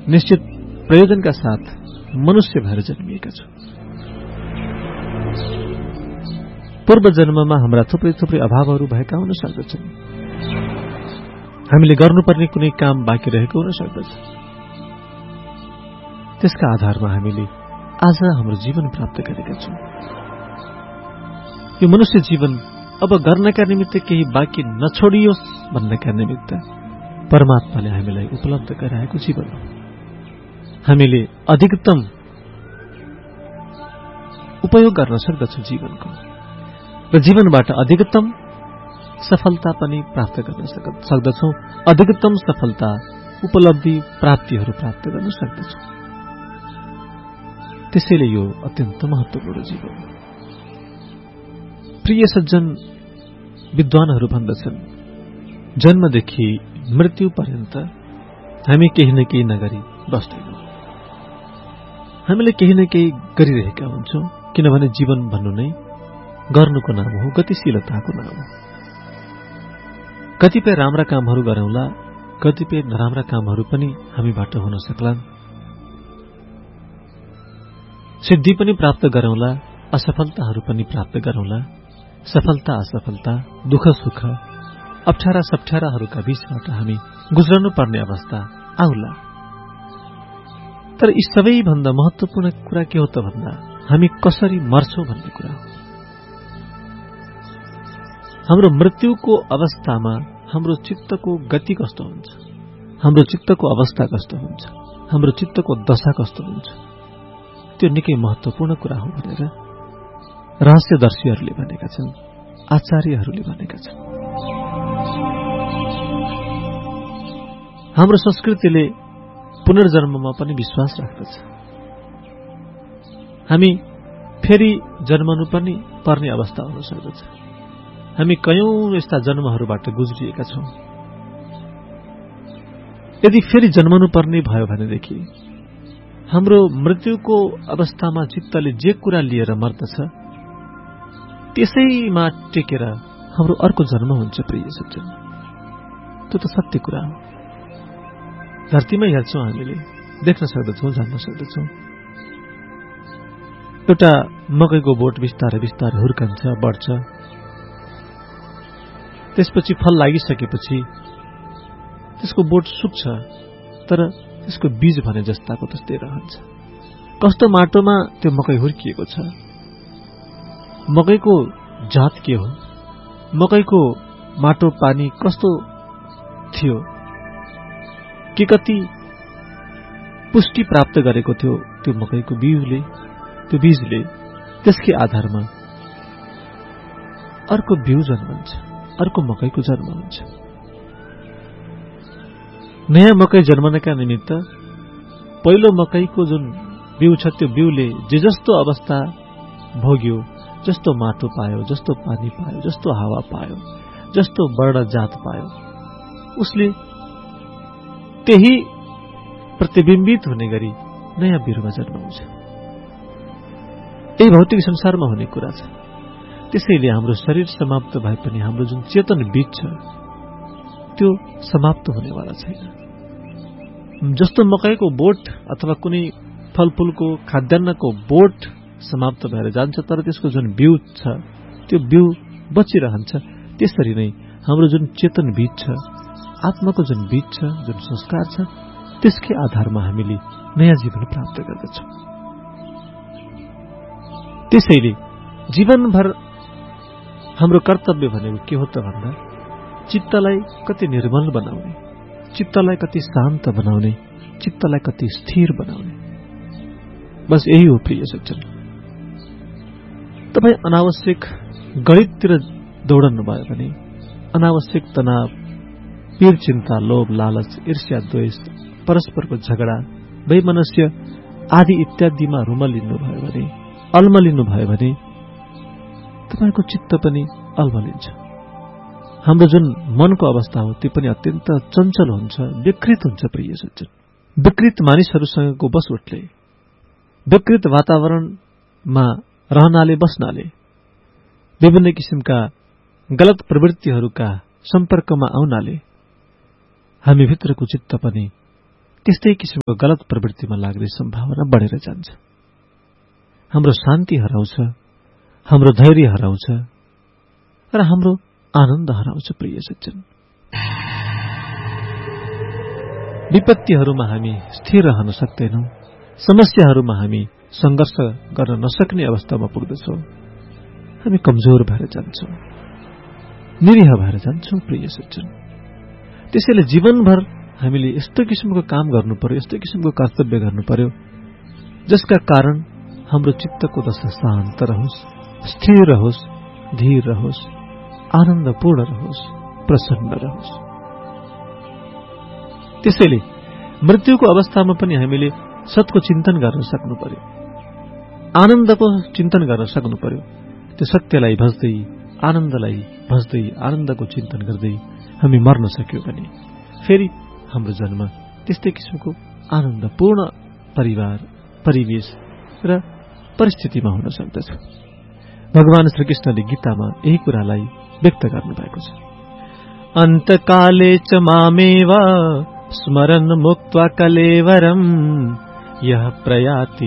निश्चित प्रयोजनका साथ मनुष्य भएर जन्मिएका छौं। पूर्व जन्ममा हाम्रा थुप्रै थुप्रै अभावहरू भएका हुन सक्दछन्। हामीले गर्नुपर्ने कुनै काम बाँकी रहेको हुन सक्दछ। त्यसका आधारमा हामीले आज हाम्रो जीवन प्राप्त गरेका छौं। यो मनुष्य जीवन अब गर्नका निमित्त केही बाँकी नछोडियोस् भन्नका निमित्त परमात्माले हामीलाई उपलब्ध गराएको जीवन हो। हामीले अधिकतम उपयोग गर्न सक्दछौं जीवनको, र जीवनबाट अधिकतम सफलता पनि प्राप्त गर्न सक्दछौं। अधिकतम सफलता, उपलब्धि, प्राप्तिहरू प्राप्त गर्न सक्दछौं। त्यसैले यो अत्यन्त महत्त्वपूर्ण जीवन हो। प्रिय सज्जन, विद्वानहरू भन्दछन्, जन्मदेखि मृत्यु पर्यन्त हामी केही न केही नगरी बस्दैनौं। हामीले केही न केही गरिरहेका हुन्छौं, किनभने जीवन भन्नु नै गर्नुको नाम हो, गतिशीलताको नाम हो। कतिपय राम्रा कामहरू गरौँला, कतिपय नराम्रा कामहरू पनि हामीबाट हुन सक्लान्। सिद्धि पनि प्राप्त गरौँला, असफलताहरू पनि प्राप्त गरौँला। सफलता असफलता, दुःख सुख, अप्ठ्यारा सप्ठ्याराहरूका बीचबाट हामी गुज्रनु पर्ने अवस्था आउला। तर यी सबैभन्दा महत्त्वपूर्ण कुरा के हो त भन्दा हामी कसरी मर्छौं भन्ने कुरा हो। हाम्रो मृत्युको अवस्थामा हाम्रो चित्तको गति कस्तो हुन्छ, हाम्रो चित्तको अवस्था कस्तो हुन्छ, हाम्रो चित्तको दशा कस्तो हुन्छ, त्यो निकै महत्त्वपूर्ण कुरा हो भनेर रहस्यदर्शीहरूले भनेका छन्, आचार्यहरूले भनेका छन्। हाम्रो संस्कृतिले पुनर्जन्ममा पनि विश्वास राख्दछ। हामी फेरि जन्मनु पनि पर्ने अवस्था हुन सक्दछ। हामी कयौं यस्ता जन्महरूबाट गुज्रिएका छौं। यदि फेरि जन्मनु पर्ने भयो भनेदेखि हाम्रो मृत्युको अवस्थामा चित्तले जे कुरा लिएर मर्दछ त्यसैमा टेकेर हाम्रो अर्को जन्म हुन्छ। प्रिय सज्जन, त्यो त सत्य कुरा हो। धरतीमा हेर्छौं, हामीले देख्न सक्दछौं, जान्न सक्दछौं। एउटा मकैको बोट बिस्तारै बिस्तारै हुर्कन्छ, बढ्छ। त्यसपछि फल लागिसकेपछि त्यसको बोट सुक्छ, तर त्यसको बीज भने जस्ताको त्यस्तै रहन्छ। कस्तो माटोमा त्यो मकै हुर्किएको छ, मकैको जात के हो, मकैको माटो पानी कस्तो थियो, के कति पुष्टि प्राप्त गरेको थियो त्यो मकैको बिउले, त्यो बीजले, त्यसकै आधारमा अर्को बिउ जन्मन्छ, अर्को मकैको जन्म हुन्छ। नयाँ मकै जन्मनका निमित्त पहिलो मकैको जुन बिउ छ त्यो बिउले जे जस्तो अवस्था भोग्यो, जस्तो माटो पायो, जस्तो पानी पायो, जस्तो हावा पायो, जस्तो वर्ण जात पायो, उसले त्यही प्रतिबिम्बित हुने गरी नयाँ बिरुवा जन्माउँछ। यही भौतिक संसारमा हुने कुरा छ। त्यसैले हाम्रो शरीर समाप्त भए पनि हाम्रो जुन चेतन बीज छ त्यो समाप्त हुनेवाला छैन। जस्तो मकैको बोट अथवा कुनै फलफूलको खाद्यान्नको बोट समाप्त भएर जान्छ, तर त्यसको जुन बिउ छ त्यो बिउ बचिरहन्छ। त्यसरी नै हाम्रो जुन चेतन बीज छ, आत्माको जुन बीज छ, जुन संस्कार छ, त्यसकै आधारमा हामीले नयाँ जीवन प्राप्त गर्दछौं। त्यसैले जीवनभर हाम्रो कर्तव्य भनेको के हो त भन्दा चित्तलाई कति निर्मल बनाउने, चित्तलाई कति शान्त बनाउने, चित्तलाई कति स्थिर बनाउने, बस यही हो। प्रिय सज्जन, तपाईँ अनावश्यक गणिततिर दौडनु भयो भने, अनावश्यक तनाव, पीर, चिन्ता, लोभ, लालच, ईर्ष्या, द्वेष, परस्परको झगडा, वैमनस्य आदि इत्यादिमा रुमलिनु भयो भने, अल्मलिनु भयो भने तपाईको चित्त पनि अल्मलिन्छ। हाम्रो जुन मनको अवस्था हो त्यो पनि अत्यन्त चञ्चल हुन्छ, विकृत हुन्छ। प्रिय सज्जन, विकृत मानिसहरूसँगको बसोटले, विकृत वातावरणमा रहनाले, बस्नाले, विभिन्न किसिमका गलत प्रवृत्तिहरूका सम्पर्कमा आउनाले हामी भित्रको चित्त पनि त्यस्तै किसिमको गलत प्रवृत्तिमा लाग्ने सम्भावना बढेर जान्छ। हाम्रो शान्ति हराउँछ, हाम्रो धैर्य हराउँछ र हाम्रो आनन्द हराउँछ। प्रिय सज्जन, विपत्तिहरूमा हामी स्थिर रहन सक्दैनौं, समस्याहरूमा हामी संघर्ष गर्न नसक्ने अवस्थामा पुग्दछौं। हामी कमजोर भएर जान्छौं, निरीह भएर जान्छौं। प्रिय सज्जन, त्यसैले जीवनभर हामीले यस्तो किसिमको काम गर्नु पर्यो, यस्तो किसिमको कर्तव्य गर्नु पर्यो जसका कारण हाम्रो चित्तको दशा शान्त रहोस्, स्थिर रहोस्, धीर रहोस्, आनन्दपूर्ण रहोस्, प्रसन्न रहोस्। त्यसैले मृत्युको अवस्थामा पनि हामीले सतको चिन्तन गर्न सक्नु पर्यो, आनन्दको चिन्तन गर्न सक्नु पर्यो। त्यो सत्यलाई भज्दै, आनन्दलाई भज्दै, आनन्दको चिन्तन गर्दै हामी मर्न सक्यौं भने फेरि हाम्रो जन्म त्यस्तै किसिमको आनन्दपूर्ण परिवार, परिवेश र परिस्थितिमा हुन सक्दछ। भगवान श्रीकृष्णले गीतामा यही कुरालाई व्यक्त गर्नुभएको छ। अन्तकाले च मामेव स्मरन् मुक्त्वा कलेवरम् यः प्रयाति